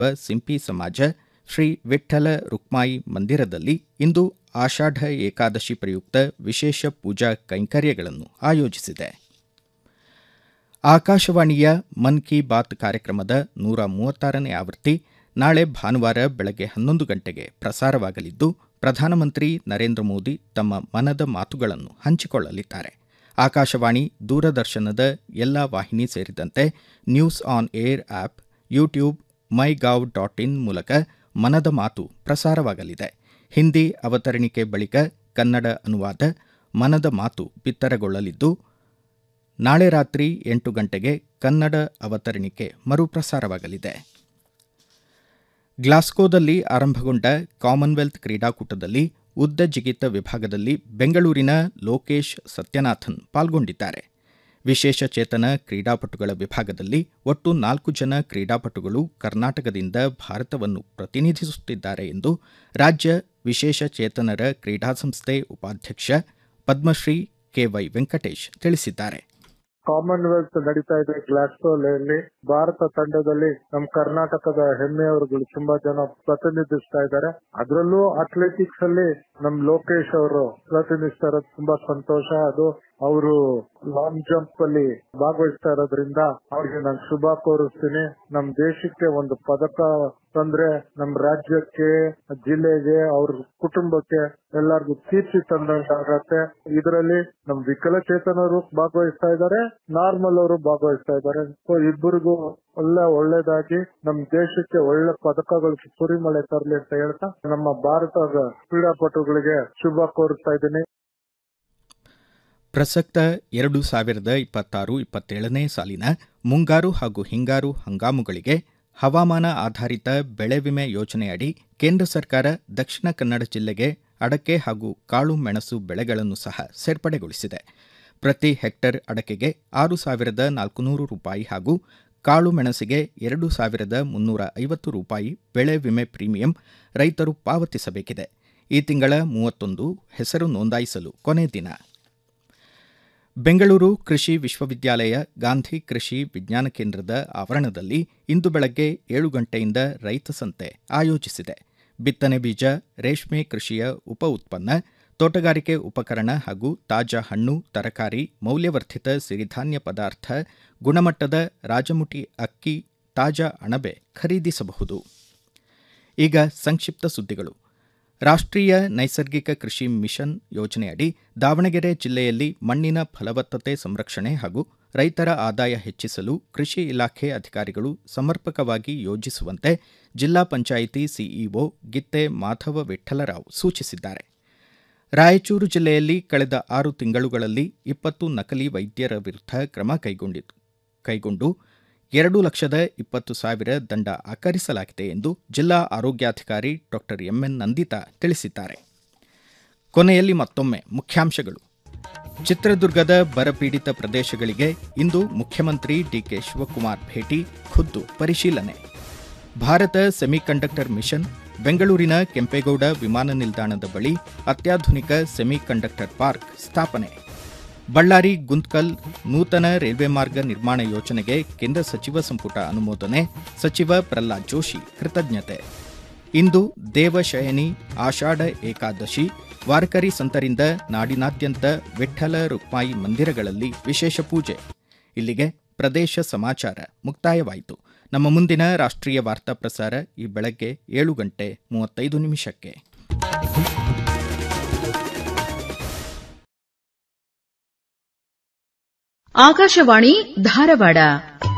ಸಿಂಪಿ ಸಮಾಜ ಶ್ರೀ ವಿಠ್ಠಲ ರುಕ್ಮಾಯಿ ಮಂದಿರದಲ್ಲಿ ಇಂದು ಆಷಾಢ ಏಕಾದಶಿ ಪ್ರಯುಕ್ತ ವಿಶೇಷ ಪೂಜಾ ಕೈಂಕರ್ಯಗಳನ್ನು ಆಯೋಜಿಸಿದೆ. ಆಕಾಶವಾಣಿಯ ಮನ್ ಕಿ ಬಾತ್ ಕಾರ್ಯಕ್ರಮದ 136ನೇ ಆವೃತ್ತಿ ನಾಳೆ ಭಾನುವಾರ ಬೆಳಗ್ಗೆ 11 ಗಂಟೆಗೆ ಪ್ರಸಾರವಾಗಲಿದ್ದು, ಪ್ರಧಾನಮಂತ್ರಿ ನರೇಂದ್ರ ಮೋದಿ ತಮ್ಮ ಮನದ ಮಾತುಗಳನ್ನು ಹಂಚಿಕೊಳ್ಳಲಿದ್ದಾರೆ. ಆಕಾಶವಾಣಿ, ದೂರದರ್ಶನದ ಎಲ್ಲಾ ವಾಹಿನಿ ಸೇರಿದಂತೆ news on air app, YouTube, ಮೈಗೌ.ಇನ್ ಮೂಲಕ ಮನದ ಮಾತು ಪ್ರಸಾರವಾಗಲಿದೆ. ಹಿಂದಿ ಅವತರಣಿಕೆ ಬಳಿಕ ಕನ್ನಡ ಅನುವಾದ ಮನದ ಮಾತು ಬಿತ್ತರಗೊಳ್ಳಲಿದ್ದು, ನಾಳೆ ರಾತ್ರಿ 8 ಗಂಟೆಗೆ ಕನ್ನಡ ಅವತರಣಿಕೆ ಮರುಪ್ರಸಾರವಾಗಲಿದೆ. ಗ್ಲಾಸ್ಗೋದಲ್ಲಿ ಆರಂಭಗೊಂಡ ಕಾಮನ್ವೆಲ್ತ್ ಕ್ರೀಡಾಕೂಟದಲ್ಲಿ ಉದ್ದ ಜಿಗಿತ ವಿಭಾಗದಲ್ಲಿ ಬೆಂಗಳೂರಿನ ಲೋಕೇಶ್ ಸತ್ಯನಾಥನ್ ಪಾಲ್ಗೊಂಡಿದ್ದಾರೆ. ವಿಶೇಷ ಚೇತನ ಕ್ರೀಡಾಪಟುಗಳ ವಿಭಾಗದಲ್ಲಿ ಒಟ್ಟು 4 ಜನ ಕ್ರೀಡಾಪಟುಗಳು ಕರ್ನಾಟಕದಿಂದ ಭಾರತವನ್ನು ಪ್ರತಿನಿಧಿಸುತ್ತಿದ್ದಾರೆ ಎಂದು ರಾಜ್ಯ ವಿಶೇಷ ಚೇತನರ ಕ್ರೀಡಾ ಸಂಸ್ಥೆ ಉಪಾಧ್ಯಕ್ಷ ಪದ್ಮಶ್ರೀ ಕೆವೈ ವೆಂಕಟೇಶ್ ತಿಳಿಸಿದ್ದಾರೆ. ಕಾಮನ್ವೆಲ್ತ್ ನಡೀತಾ ಇದೆ ಗ್ಲಾಸ್ಗೋದಲ್ಲಿ. ಭಾರತ ತಂಡದಲ್ಲಿ ನಮ್ಮ ಕರ್ನಾಟಕದ ಹೆಮ್ಮೆಯವರುಗಳು ತುಂಬಾ ಜನ ಪ್ರತಿನಿಧಿಸ್ತಾ ಇದ್ದಾರೆ. ಅದರಲ್ಲೂ ಅಥ್ಲೆಟಿಕ್ಸ್ ಅಲ್ಲಿ ನಮ್ ಲೋಕೇಶ್ ಅವರು ಪ್ರತಿನಿಧಿಸ್ತಾ ಇರೋದು ತುಂಬಾ ಸಂತೋಷ. ಅದು ಅವರು ಲಾಂಗ್ ಜಂಪ್ ಅಲ್ಲಿ ಭಾಗವಹಿಸ್ತಾ ಇರೋದ್ರಿಂದ ಅವ್ರಿಗೆ ನಾನು ಶುಭ ಕೋರಿಸ್ತೀನಿ. ನಮ್ ದೇಶಕ್ಕೆ ಒಂದು ಪದಕ ತಂದ್ರೆ ನಮ್ ರಾಜ್ಯಕ್ಕೆ, ಜಿಲ್ಲೆಗೆ, ಅವ್ರ ಕುಟುಂಬಕ್ಕೆ ಎಲ್ಲರಿಗೂ ಕೀರ್ತಿ ತಂದಂತಾಗತ್ತೆ. ಇದರಲ್ಲಿ ನಮ್ ವಿಕಲಚೇತನರು ಭಾಗವಹಿಸ್ತಾ ಇದ್ದಾರೆ, ನಾರ್ಮಲ್ ಅವರು ಭಾಗವಹಿಸ್ತಾ ಇದ್ದಾರೆ. ಇಬ್ಬರಿಗೂ ಒಳ್ಳೇದಾಗಿ ನಮ್ ದೇಶಕ್ಕೆ ಒಳ್ಳೆ ಪದಕಗಳು ಸುರಿಮಳೆ ತರಲಿ ಅಂತ ಹೇಳ್ತಾ ನಮ್ಮ ಭಾರತದ ಕ್ರೀಡಾಪಟುಗಳಿಗೆ ಶುಭ ಕೋರಿಸ್ತಾ ಇದ್ದೀನಿ. ಪ್ರಸಕ್ತ 2026-27ನೇ ಸಾಲಿನ ಮುಂಗಾರು ಹಾಗೂ ಹಿಂಗಾರು ಹಂಗಾಮುಗಳಿಗೆ ಹವಾಮಾನ ಆಧಾರಿತ ಬೆಳೆ ವಿಮೆ ಯೋಜನೆಯಡಿ ಕೇಂದ್ರ ಸರ್ಕಾರ ದಕ್ಷಿಣ ಕನ್ನಡ ಜಿಲ್ಲೆಗೆ ಅಡಕೆ ಹಾಗೂ ಕಾಳು ಮೆಣಸು ಬೆಳೆಗಳನ್ನು ಸಹ ಸೇರ್ಪಡೆಗೊಳಿಸಿದೆ. ಪ್ರತಿ ಹೆಕ್ಟರ್ ಅಡಕೆಗೆ 6,400 ರೂಪಾಯಿ ಹಾಗೂ ಕಾಳು ಮೆಣಸಿಗೆ 2,350 ರೂಪಾಯಿ ಬೆಳೆ ವಿಮೆ ಪ್ರೀಮಿಯಂ ರೈತರು ಪಾವತಿಸಬೇಕಿದೆ. ಈ ತಿಂಗಳ 31 ಹೆಸರು ನೋಂದಾಯಿಸಲು ಕೊನೆ ದಿನ. ಬೆಂಗಳೂರು ಕೃಷಿ ವಿಶ್ವವಿದ್ಯಾಲಯ ಗಾಂಧಿ ಕೃಷಿ ವಿಜ್ಞಾನ ಕೇಂದ್ರದ ಆವರಣದಲ್ಲಿ ಇಂದು ಬೆಳಗ್ಗೆ 7 ಗಂಟೆಯಿಂದ ರೈತ ಸಂತೆ ಆಯೋಜಿಸಿದೆ. ಬಿತ್ತನೆ ಬೀಜ, ರೇಷ್ಮೆ ಕೃಷಿಯ ಉಪ ಉತ್ಪನ್ನ, ತೋಟಗಾರಿಕೆ ಉಪಕರಣ ಹಾಗೂ ತಾಜಾ ಹಣ್ಣು, ತರಕಾರಿ, ಮೌಲ್ಯವರ್ಧಿತ ಸಿರಿಧಾನ್ಯ ಪದಾರ್ಥ, ಗುಣಮಟ್ಟದ ರಾಜಮುಟಿ ಅಕ್ಕಿ, ತಾಜಾ ಅಣಬೆ ಖರೀದಿಸಬಹುದು. ಈಗ ಸಂಕ್ಷಿಪ್ತ ಸುದ್ದಿಗಳು. ರಾಷ್ಟ್ರೀಯ ನೈಸರ್ಗಿಕ ಕೃಷಿ ಮಿಷನ್ ಯೋಜನೆಯಡಿ ದಾವಣಗೆರೆ ಜಿಲ್ಲೆಯಲ್ಲಿ ಮಣ್ಣಿನ ಫಲವತ್ತತೆ ಸಂರಕ್ಷಣೆ ಹಾಗೂ ರೈತರ ಆದಾಯ ಹೆಚ್ಚಿಸಲು ಕೃಷಿ ಇಲಾಖೆ ಅಧಿಕಾರಿಗಳು ಸಮರ್ಪಕವಾಗಿ ಯೋಜಿಸುವಂತೆ ಜಿಲ್ಲಾ ಪಂಚಾಯಿತಿ ಸಿಇಒ ಗಿತ್ತೆ ಮಾಧವ ವಿಠ್ಠಲರಾವ್ ಸೂಚಿಸಿದ್ದಾರೆ. ರಾಯಚೂರು ಜಿಲ್ಲೆಯಲ್ಲಿ ಕಳೆದ 6 ತಿಂಗಳುಗಳಲ್ಲಿ 20 ನಕಲಿ ವೈದ್ಯರ ವಿರುದ್ಧ ಕ್ರಮ ಕೈಗೊಂಡು 2,20,000 ದಂಡ ಆಕರಿಸಲಾಗಿದೆ ಎಂದು ಜಿಲ್ಲಾ ಆರೋಗ್ಯಾಧಿಕಾರಿ ಡಾ ಎಂಎನ್ ನಂದಿತಾ ತಿಳಿಸಿದ್ದಾರೆ. ಕೊನೆಯಲ್ಲಿ ಮತ್ತೊಮ್ಮೆ ಮುಖ್ಯಾಂಶಗಳು. ಚಿತ್ರದುರ್ಗದ ಬರಪೀಡಿತ ಪ್ರದೇಶಗಳಿಗೆ ಇಂದು ಮುಖ್ಯಮಂತ್ರಿ ಡಿಕೆ ಶಿವಕುಮಾರ್ ಭೇಟಿ, ಖುದ್ದು ಪರಿಶೀಲನೆ. ಭಾರತ ಸೆಮಿಕಂಡಕ್ಟರ್ ಮಿಷನ್ ಬೆಂಗಳೂರಿನ ಕೆಂಪೇಗೌಡ ವಿಮಾನ ನಿಲ್ದಾಣದ ಬಳಿ ಅತ್ಯಾಧುನಿಕ ಸೆಮಿಕಂಡಕ್ಟರ್ ಪಾರ್ಕ್ ಸ್ಥಾಪನೆ. ಬಳ್ಳಾರಿ ಗುಂತ್ಕಲ್ ನೂತನ ರೈಲ್ವೆ ಮಾರ್ಗ ನಿರ್ಮಾಣ ಯೋಜನೆಗೆ ಕೇಂದ್ರ ಸಚಿವ ಸಂಪುಟ ಅನುಮೋದನೆ, ಸಚಿವ ಪ್ರಹ್ಲಾದ್ ಜೋಶಿ ಕೃತಜ್ಞತೆ. ಇಂದು ದೇವಶಯನಿ ಆಷಾಢ ಏಕಾದಶಿ, ವಾರಕರಿ ಸಂತರಿಂದ ನಾಡಿನಾದ್ಯಂತ ವಿಠ್ಠಲ ರುಕ್ಮಾಯಿ ಮಂದಿರಗಳಲ್ಲಿ ವಿಶೇಷ ಪೂಜೆ. ಇಲ್ಲಿಗೆ ಪ್ರದೇಶ ಸಮಾಚಾರ ಮುಕ್ತಾಯವಾಯಿತು. ನಮ್ಮ ಮುಂದಿನ ರಾಷ್ಟ್ರೀಯ ವಾರ್ತಾ ಪ್ರಸಾರ ಈ ಬೆಳಗ್ಗೆ 7:35. ಆಕಾಶವಾಣಿ ಧಾರವಾಡ.